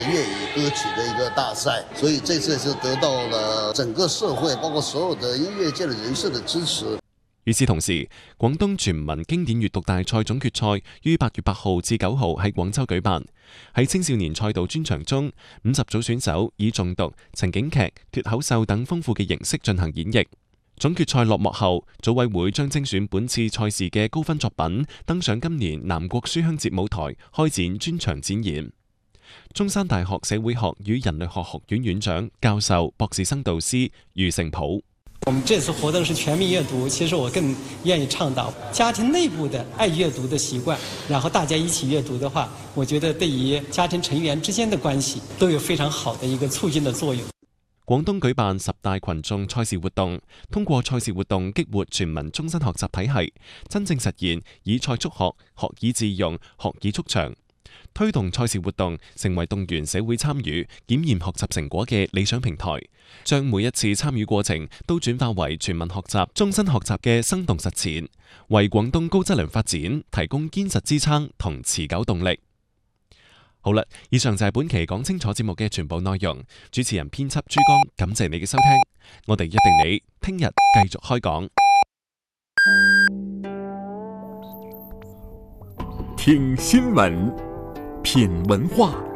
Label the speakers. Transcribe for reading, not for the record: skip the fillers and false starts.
Speaker 1: 粵語歌曲的一個大賽，所以這次是得到了整個社會，包括所有的音樂界的人士的支持。
Speaker 2: 與此同時，廣東全文經典閱讀大賽總決賽於8月8號至9號喺廣州舉辦。喺青少年賽道專場中，50組選手以誦讀、情景劇、脫口秀等豐富嘅形式進行演繹。總決賽落幕後，組委會將精選本次賽事嘅高分作品登上今年南國書香節舞台，開展專場展演。中山大學社會學與人類學學院院長、教授、博士生導師余成普：
Speaker 3: 我們這次活動是全民閱讀，其實我更願意倡導家庭內部的愛閱讀的習慣，然後大家一起閱讀的話，我覺得對於家庭成員之間的關係都有非常好的一個促進的作用。
Speaker 2: 廣東舉辦10大群眾賽事活動，通過賽事活動激活全民終身學習體系，真正實現以賽促學，學以致用，學以促長。推動賽事活動成為動員社會參與、檢驗學習成果嘅理想平台，將每一次參與過程都轉化為全民學習、終身學習嘅生動實踐，為廣東高質量發展提供堅實支撐同持久動力。好啦，以上就係本期講清楚節目嘅全部內容。主持人編輯朱江，感謝你嘅收聽，我哋約定你聽日繼續開講。
Speaker 4: 聽新聞，品文化。